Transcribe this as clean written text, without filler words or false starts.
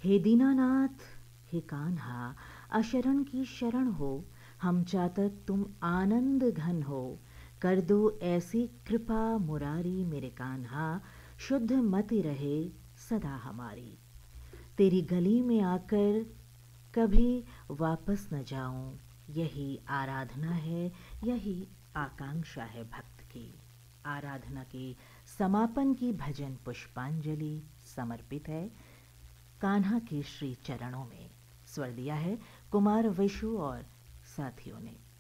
हे दीनानाथ, हे कान्हा, अशरण की शरण हो, हम चातक तुम आनंद घन हो। कर दो ऐसी कृपा मुरारी मेरे कान्हा, शुद्ध मति रहे सदा हमारी। तेरी गली में आकर कभी वापस न जाऊं, यही आराधना है, यही आकांक्षा है भक्त की। आराधना के समापन की भजन पुष्पांजलि समर्पित है कान्हा के श्री चरणों में। स्वर दिया है कुमार विशु और साथियों ने।